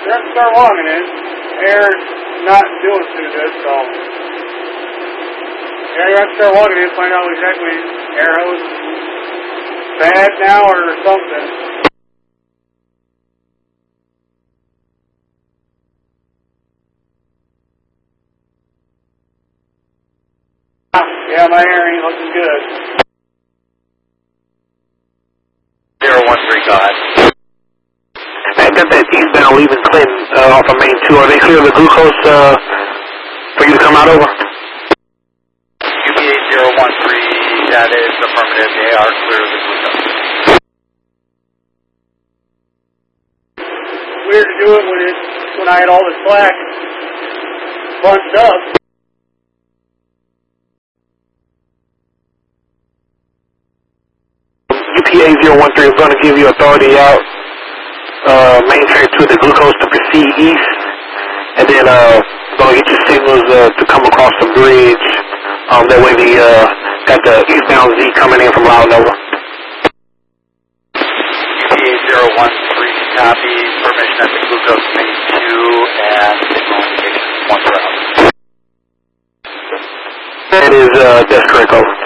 Let's start logging it. Air's not doing too good, so yeah, you have to start logging it, find out exactly air hose bad now or something. Yeah, my air ain't looking good. 013, go ahead. I got that eastbound leaving Clinton off of main 2. Are they clear of the glucose for you to come out over? UPA 013, that is affirmative. They are clear of the glucose. Weird to do it when I had all the slack bunched up. UPA 013 is going to give you authority out main train to the glucose to proceed east, and then going to get your signals to come across the bridge. That way we got the eastbound Z coming in from Loudon. UPA 013, copy, permission at the glucose main 2, and signal indication 1 route. That's correct, over.